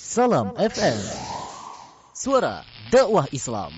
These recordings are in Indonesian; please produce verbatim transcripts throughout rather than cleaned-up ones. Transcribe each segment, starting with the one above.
Salam F M, suara dakwah Islam.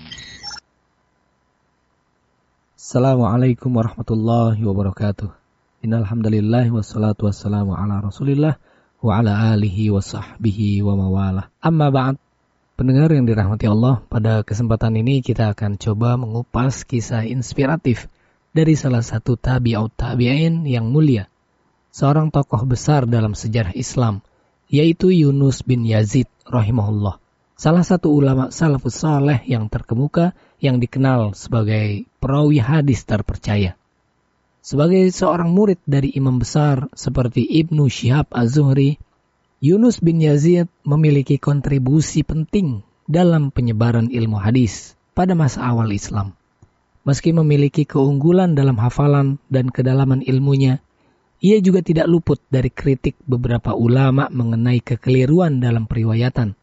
Assalamualaikum warahmatullahi wabarakatuh. Innal hamdalillah wassalatu wassalamu ala Rasulillah wa ala alihi wa sahbihi wa mawalah. Amma ba'd. Pendengar yang dirahmati Allah, pada kesempatan ini kita akan coba mengupas kisah inspiratif dari salah satu tabi'ut tabi'in yang mulia, seorang tokoh besar dalam sejarah Islam, yaitu Yunus bin Yazid rahimahullah, salah satu ulama salafus saleh yang terkemuka yang dikenal sebagai perawi hadis terpercaya. Sebagai seorang murid dari imam besar seperti Ibnu Syihab Az-Zuhri, Yunus bin Yazid memiliki kontribusi penting dalam penyebaran ilmu hadis pada masa awal Islam. Meski memiliki keunggulan dalam hafalan dan kedalaman ilmunya, ia juga tidak luput dari kritik beberapa ulama mengenai kekeliruan dalam periwayatan.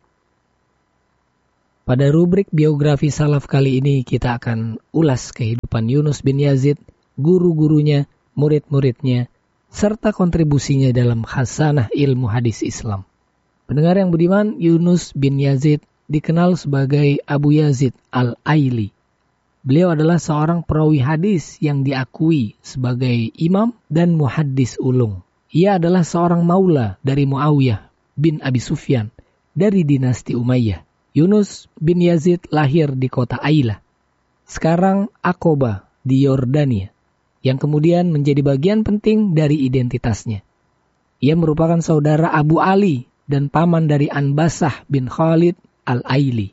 Pada rubrik biografi salaf kali ini kita akan ulas kehidupan Yunus bin Yazid, guru-gurunya, murid-muridnya, serta kontribusinya dalam khasanah ilmu hadis Islam. Pendengar yang budiman, Yunus bin Yazid dikenal sebagai Abu Yazid Al-Aili. Beliau adalah seorang perawi hadis yang diakui sebagai imam dan muhaddis ulung. Ia adalah seorang maula dari Muawiyah bin Abi Sufyan dari dinasti Umayyah. Yunus bin Yazid lahir di kota Ailah, sekarang Aqaba di Yordania, yang kemudian menjadi bagian penting dari identitasnya. Ia merupakan saudara Abu Ali dan paman dari Anbasah bin Khalid Al-Aili.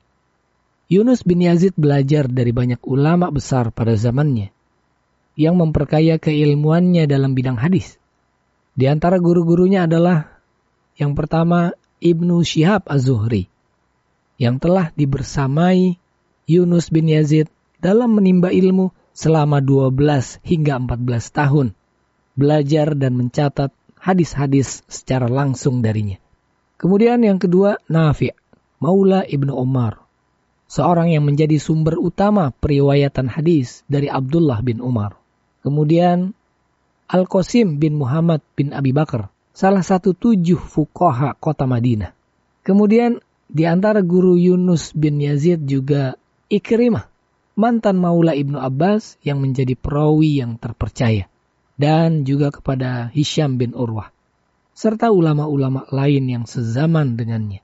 Yunus bin Yazid belajar dari banyak ulama besar pada zamannya yang memperkaya keilmuannya dalam bidang hadis. Di antara guru-gurunya adalah yang pertama Ibnu Syihab Az-Zuhri, yang telah dibersamai Yunus bin Yazid dalam menimba ilmu selama dua belas hingga empat belas tahun, belajar dan mencatat hadis-hadis secara langsung darinya. Kemudian yang kedua Nafi', Maula Ibnu Umar, seorang yang menjadi sumber utama periwayatan hadis dari Abdullah bin Umar. Kemudian Al-Qasim bin Muhammad bin Abi Bakar, salah satu tujuh fuqaha kota Madinah. Kemudian di antara guru Yunus bin Yazid juga Ikrimah, mantan Maula Ibnu Abbas yang menjadi perawi yang terpercaya. Dan juga kepada Hisham bin Urwah, serta ulama-ulama lain yang sezaman dengannya.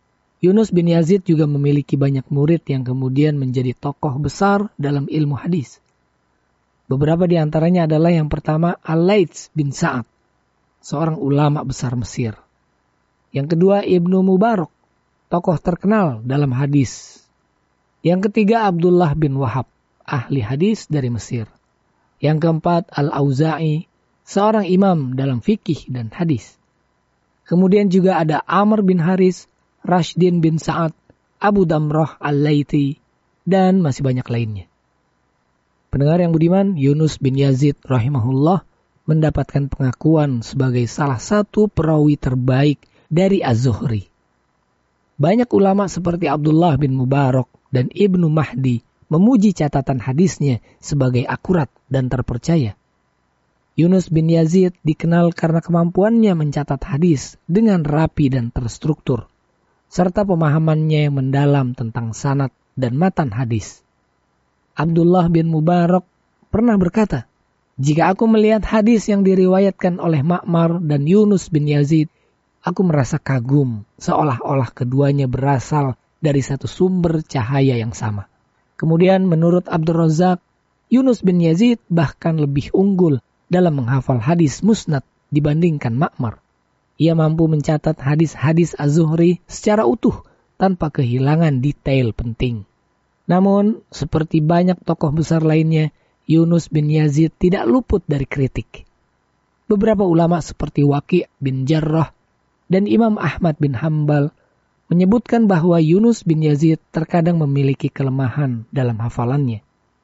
Yunus bin Yazid juga memiliki banyak murid yang kemudian menjadi tokoh besar dalam ilmu hadis. Beberapa di antaranya adalah yang pertama Al-Laits bin Sa'ad, seorang ulama besar Mesir. Yang kedua Ibnu Mubarak, tokoh terkenal dalam hadis. Yang ketiga Abdullah bin Wahab, ahli hadis dari Mesir. Yang keempat Al-Auza'i, seorang imam dalam fikih dan hadis. Kemudian juga ada Amr bin Haris, Rashdin bin Sa'ad, Abu Damrah Al-Laiti, dan masih banyak lainnya. Pendengar yang budiman, Yunus bin Yazid rahimahullah mendapatkan pengakuan sebagai salah satu perawi terbaik dari Az-Zuhri. Banyak ulama seperti Abdullah bin Mubarak dan Ibnu Mahdi memuji catatan hadisnya sebagai akurat dan terpercaya. Yunus bin Yazid dikenal karena kemampuannya mencatat hadis dengan rapi dan terstruktur, serta pemahamannya yang mendalam tentang sanad dan matan hadis. Abdullah bin Mubarak pernah berkata, "Jika aku melihat hadis yang diriwayatkan oleh Ma'mar dan Yunus bin Yazid, aku merasa kagum, seolah-olah keduanya berasal dari satu sumber cahaya yang sama." Kemudian menurut Abdur Razzaq, Yunus bin Yazid bahkan lebih unggul dalam menghafal hadis musnad dibandingkan Ma'mar. Ia mampu mencatat hadis-hadis Az-Zuhri secara utuh tanpa kehilangan detail penting. Namun, seperti banyak tokoh besar lainnya, Yunus bin Yazid tidak luput dari kritik. Beberapa ulama seperti Waqi' bin Jarrah dan Imam Ahmad bin Hambal menyebutkan bahwa Yunus bin Yazid terkadang memiliki kelemahan dalam hafalannya.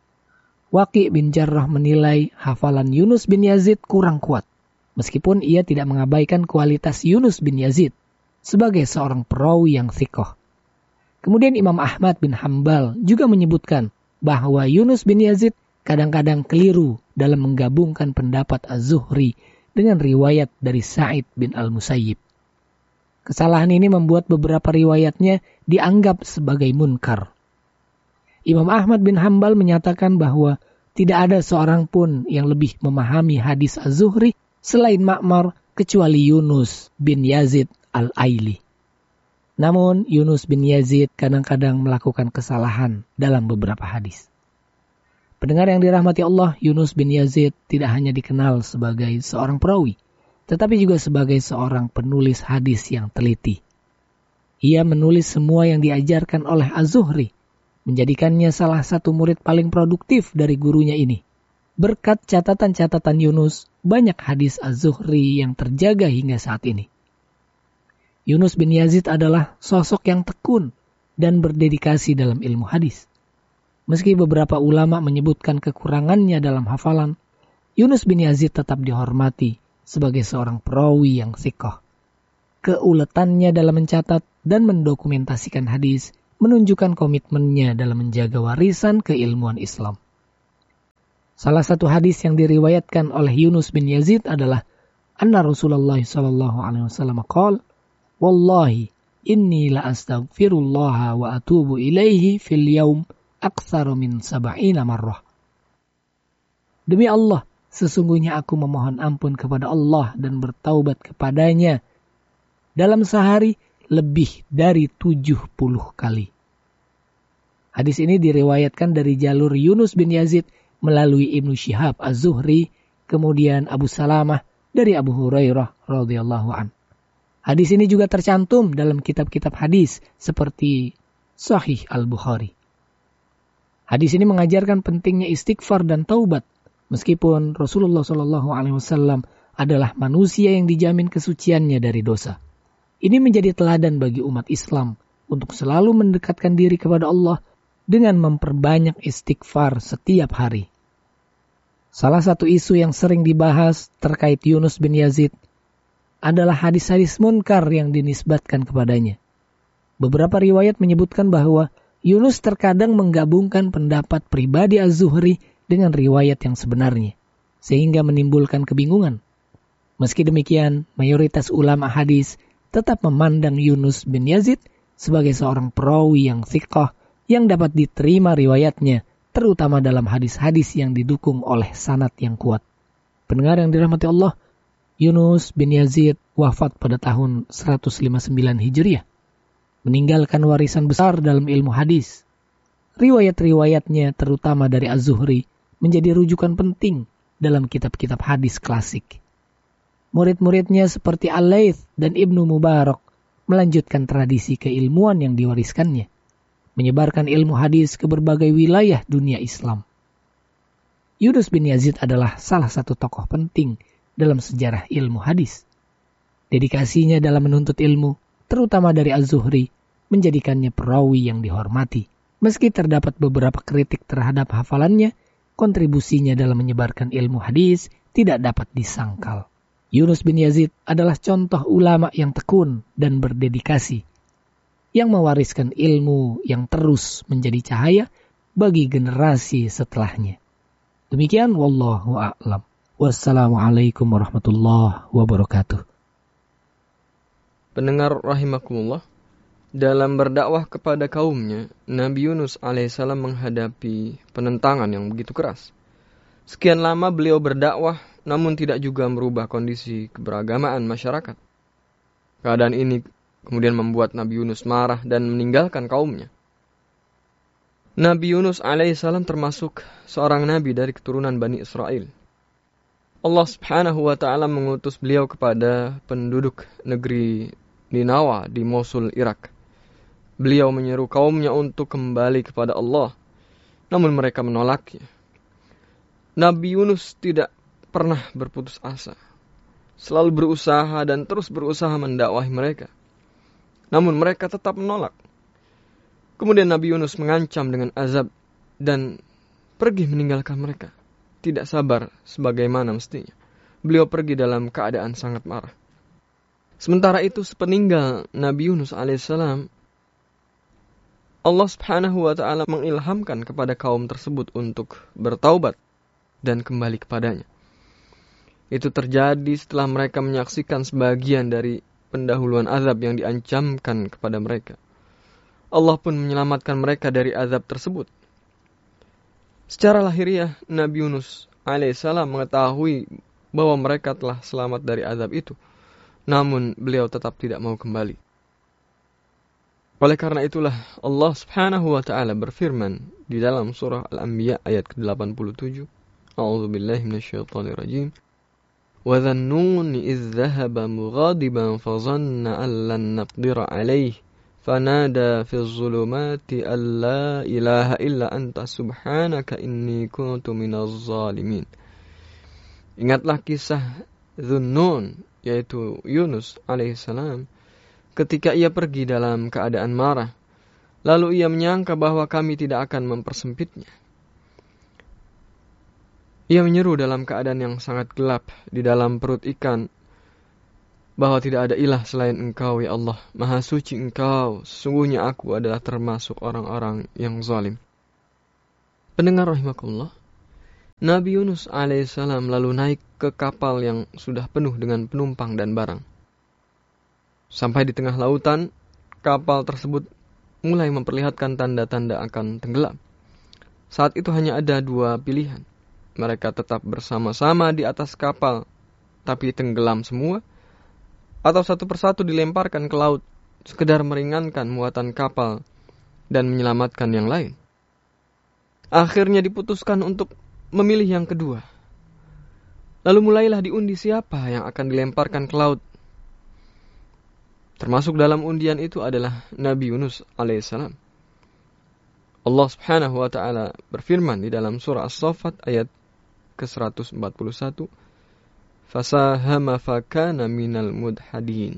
Waqi' bin Jarrah menilai hafalan Yunus bin Yazid kurang kuat, meskipun ia tidak mengabaikan kualitas Yunus bin Yazid sebagai seorang perawi yang thiqah. Kemudian Imam Ahmad bin Hambal juga menyebutkan bahwa Yunus bin Yazid kadang-kadang keliru dalam menggabungkan pendapat Az-Zuhri dengan riwayat dari Sa'id bin Al-Musayyib. Kesalahan ini membuat beberapa riwayatnya dianggap sebagai munkar. Imam Ahmad bin Hanbal menyatakan bahwa tidak ada seorang pun yang lebih memahami hadis Az-Zuhri selain Ma'mar kecuali Yunus bin Yazid Al-Aili. Namun Yunus bin Yazid kadang-kadang melakukan kesalahan dalam beberapa hadis. Pendengar yang dirahmati Allah, Yunus bin Yazid tidak hanya dikenal sebagai seorang perawi, tetapi juga sebagai seorang penulis hadis yang teliti. Ia menulis semua yang diajarkan oleh Az-Zuhri, menjadikannya salah satu murid paling produktif dari gurunya ini. Berkat catatan-catatan Yunus, banyak hadis Az-Zuhri yang terjaga hingga saat ini. Yunus bin Yazid adalah sosok yang tekun dan berdedikasi dalam ilmu hadis. Meski beberapa ulama menyebutkan kekurangannya dalam hafalan, Yunus bin Yazid tetap dihormati sebagai seorang perawi yang thiqah. Keuletannya dalam mencatat dan mendokumentasikan hadis menunjukkan komitmennya dalam menjaga warisan keilmuan Islam. Salah satu hadis yang diriwayatkan oleh Yunus bin Yazid adalah anna Rasulullah sallallahu alaihi wasallam qala, "Wallahi inni la astaghfirullah wa atubu ilaihi fil yaum aktsara min sab'ina marrah." Demi Allah, sesungguhnya aku memohon ampun kepada Allah dan bertaubat kepadanya dalam sehari lebih dari tujuh puluh kali. Hadis ini diriwayatkan dari jalur Yunus bin Yazid melalui Ibnu Syihab Az-Zuhri, kemudian Abu Salamah dari Abu Hurairah radhiyallahu an. Hadis ini juga tercantum dalam kitab-kitab hadis seperti Sahih Al-Bukhari. Hadis ini mengajarkan pentingnya istighfar dan taubat, meskipun Rasulullah shallallahu alaihi wasallam adalah manusia yang dijamin kesuciannya dari dosa. Ini menjadi teladan bagi umat Islam untuk selalu mendekatkan diri kepada Allah dengan memperbanyak istighfar setiap hari. Salah satu isu yang sering dibahas terkait Yunus bin Yazid adalah hadis-hadis munkar yang dinisbatkan kepadanya. Beberapa riwayat menyebutkan bahwa Yunus terkadang menggabungkan pendapat pribadi Az-Zuhri dengan riwayat yang sebenarnya, sehingga menimbulkan kebingungan. Meski demikian, mayoritas ulama hadis tetap memandang Yunus bin Yazid sebagai seorang perawi yang thiqah yang dapat diterima riwayatnya, terutama dalam hadis-hadis yang didukung oleh sanad yang kuat. Pendengar yang dirahmati Allah, Yunus bin Yazid wafat pada tahun seratus lima puluh sembilan Hijriah, meninggalkan warisan besar dalam ilmu hadis. Riwayat-riwayatnya terutama dari Az-Zuhri menjadi rujukan penting dalam kitab-kitab hadis klasik. Murid-muridnya seperti Al-Laits dan Ibnu Mubarak melanjutkan tradisi keilmuan yang diwariskannya, menyebarkan ilmu hadis ke berbagai wilayah dunia Islam. Yunus bin Yazid adalah salah satu tokoh penting dalam sejarah ilmu hadis. Dedikasinya dalam menuntut ilmu, terutama dari Az-Zuhri, menjadikannya perawi yang dihormati. Meski terdapat beberapa kritik terhadap hafalannya, kontribusinya dalam menyebarkan ilmu hadis tidak dapat disangkal. Yunus bin Yazid adalah contoh ulama yang tekun dan berdedikasi, yang mewariskan ilmu yang terus menjadi cahaya bagi generasi setelahnya. Demikian, wallahu a'lam. Wassalamualaikum warahmatullahi wabarakatuh. Pendengar rahimakumullah, dalam berdakwah kepada kaumnya, Nabi Yunus alaihissalam menghadapi penentangan yang begitu keras. Sekian lama beliau berdakwah, namun tidak juga merubah kondisi keberagamaan masyarakat. Keadaan ini kemudian membuat Nabi Yunus marah dan meninggalkan kaumnya. Nabi Yunus alaihissalam termasuk seorang nabi dari keturunan Bani Israel. Allah subhanahu wa ta'ala mengutus beliau kepada penduduk negeri Ninawa di Mosul, Irak. Beliau menyeru kaumnya untuk kembali kepada Allah, namun mereka menolaknya. Nabi Yunus tidak pernah berputus asa, selalu berusaha dan terus berusaha mendakwahi mereka. Namun mereka tetap menolak. Kemudian Nabi Yunus mengancam dengan azab dan pergi meninggalkan mereka. Tidak sabar sebagaimana mestinya. Beliau pergi dalam keadaan sangat marah. Sementara itu sepeninggal Nabi Yunus alaihissalam, Allah subhanahu wa ta'ala mengilhamkan kepada kaum tersebut untuk bertaubat dan kembali kepadanya. Itu terjadi setelah mereka menyaksikan sebagian dari pendahuluan azab yang diancamkan kepada mereka. Allah pun menyelamatkan mereka dari azab tersebut. Secara lahiriah, Nabi Yunus alaihissalam mengetahui bahwa mereka telah selamat dari azab itu. Namun beliau tetap tidak mau kembali. Oleh karena itulah Allah subhanahu wa ta'ala berfirman di dalam surah Al-Anbiya ayat ke delapan puluh tujuh. A'udzu billahi minasyaitonir rajim. Wa dhannuni idz dhahaba mughadiban fa dhanna an lan naqdira alayhi fanada fi dhulumati an la ilaha illa anta subhanaka inni kuntu minaz zalimin. Ingatlah kisah Dhunnun, yaitu Yunus alaihissalam, ketika ia pergi dalam keadaan marah, lalu ia menyangka bahwa kami tidak akan mempersempitnya. Ia menyeru dalam keadaan yang sangat gelap di dalam perut ikan, bahwa tidak ada ilah selain Engkau, ya Allah, Maha Suci Engkau, sesungguhnya aku adalah termasuk orang-orang yang zalim. Pendengar rahimakumullah, Nabi Yunus alaihissalam lalu naik ke kapal yang sudah penuh dengan penumpang dan barang. Sampai di tengah lautan, kapal tersebut mulai memperlihatkan tanda-tanda akan tenggelam. Saat itu hanya ada dua pilihan. Mereka tetap bersama-sama di atas kapal, tapi tenggelam semua, atau satu persatu dilemparkan ke laut, sekedar meringankan muatan kapal dan menyelamatkan yang lain. Akhirnya diputuskan untuk memilih yang kedua. Lalu mulailah diundi siapa yang akan dilemparkan ke laut. Termasuk dalam undian itu adalah Nabi Yunus alaihissalam. Allah subhanahu wa ta'ala berfirman di dalam surah As-Saffat ayat ke seratus empat puluh satu. Fasahama fakana minal mudhadin.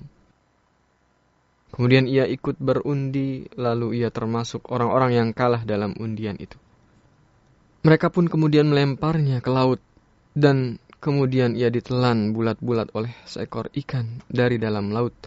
Kemudian ia ikut berundi, lalu ia termasuk orang-orang yang kalah dalam undian itu. Mereka pun kemudian melemparnya ke laut, dan kemudian ia ditelan bulat-bulat oleh seekor ikan dari dalam laut.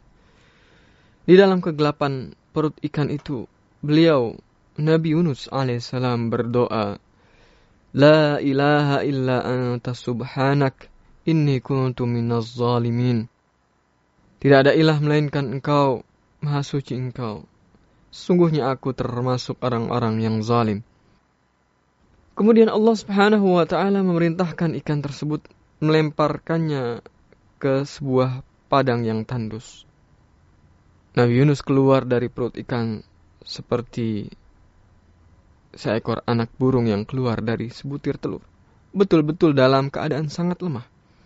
Di dalam kegelapan perut ikan itu, beliau, Nabi Yunus alaihissalam berdoa, La ilaha illa anta subhanak, inni kuntu minaz zalimin. Tidak ada ilah melainkan Engkau, Maha Suci Engkau. Sesungguhnya aku termasuk orang-orang yang zalim. Kemudian Allah subhanahu wa ta'ala memerintahkan ikan tersebut melemparkannya ke sebuah padang yang tandus. Nabi Yunus keluar dari perut ikan seperti seekor anak burung yang keluar dari sebutir telur. Betul-betul dalam keadaan sangat lemah.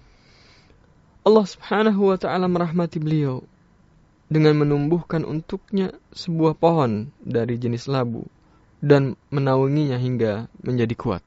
Allah subhanahu wa ta'ala merahmati beliau dengan menumbuhkan untuknya sebuah pohon dari jenis labu dan menaunginya hingga menjadi kuat.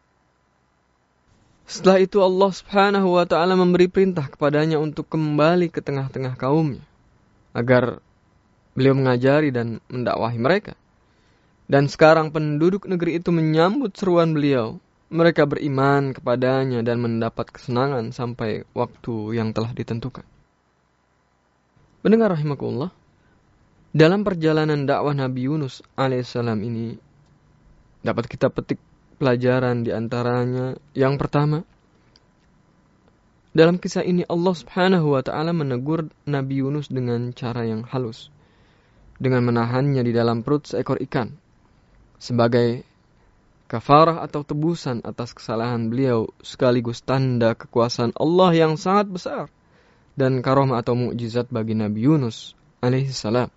Setelah itu Allah subhanahu wa ta'ala memberi perintah kepadanya untuk kembali ke tengah-tengah kaumnya, agar beliau mengajari dan mendakwahi mereka. Dan sekarang penduduk negeri itu menyambut seruan beliau. Mereka beriman kepadanya dan mendapat kesenangan sampai waktu yang telah ditentukan. Pendengar rahimakumullah, dalam perjalanan dakwah Nabi Yunus alaihissalam ini dapat kita petik pelajaran di antaranya. Yang pertama, dalam kisah ini Allah subhanahu wa ta'ala menegur Nabi Yunus dengan cara yang halus, dengan menahannya di dalam perut seekor ikan, sebagai kafarah atau tebusan atas kesalahan beliau, sekaligus tanda kekuasaan Allah yang sangat besar dan karamah atau mukjizat bagi Nabi Yunus alaihissalam.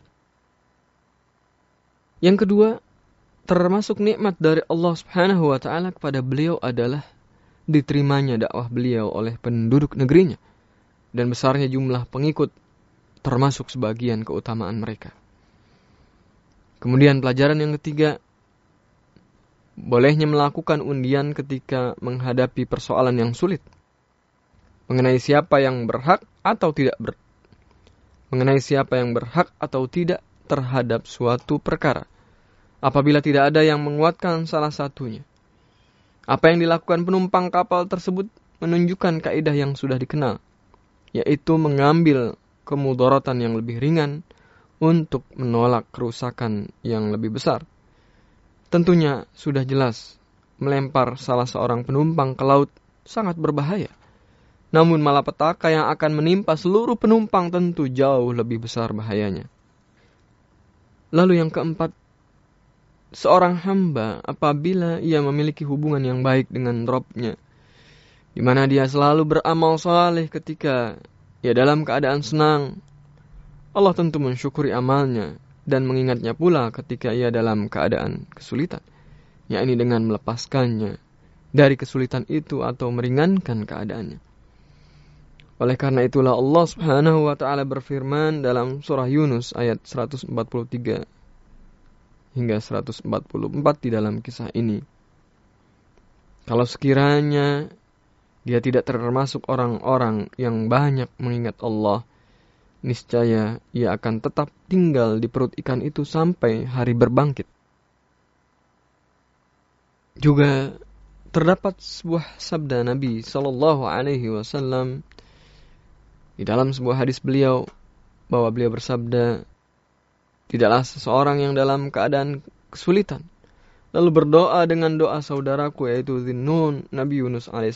Yang kedua, termasuk nikmat dari Allah subhanahu wa ta'ala kepada beliau adalah diterimanya dakwah beliau oleh penduduk negerinya dan besarnya jumlah pengikut, termasuk sebagian keutamaan mereka. Kemudian pelajaran yang ketiga, bolehnya melakukan undian ketika menghadapi persoalan yang sulit, mengenai siapa yang berhak atau tidak ber, mengenai siapa yang berhak atau tidak terhadap suatu perkara. Apabila tidak ada yang menguatkan salah satunya, apa yang dilakukan penumpang kapal tersebut menunjukkan kaidah yang sudah dikenal, yaitu mengambil kemudaratan yang lebih ringan untuk menolak kerusakan yang lebih besar. Tentunya sudah jelas melempar salah seorang penumpang ke laut sangat berbahaya. Namun malapetaka yang akan menimpa seluruh penumpang tentu jauh lebih besar bahayanya. Lalu yang keempat, seorang hamba apabila ia memiliki hubungan yang baik dengan Rabb-nya, di mana dia selalu beramal saleh ketika ia dalam keadaan senang, Allah tentu mensyukuri amalnya dan mengingatnya pula ketika ia dalam keadaan kesulitan, yakni dengan melepaskannya dari kesulitan itu atau meringankan keadaannya. Oleh karena itulah Allah Subhanahu wa taala berfirman dalam surah Yunus ayat seratus empat puluh tiga hingga seratus empat puluh empat di dalam kisah ini. Kalau sekiranya dia tidak termasuk orang-orang yang banyak mengingat Allah, niscaya ia akan tetap tinggal di perut ikan itu sampai hari berbangkit. Juga terdapat sebuah sabda Nabi sallallahu alaihi wasallam di dalam sebuah hadis beliau, bahwa beliau bersabda, tidaklah seseorang yang dalam keadaan kesulitan lalu berdoa dengan doa saudaraku yaitu Zinnun Nabi Yunus alaihissalam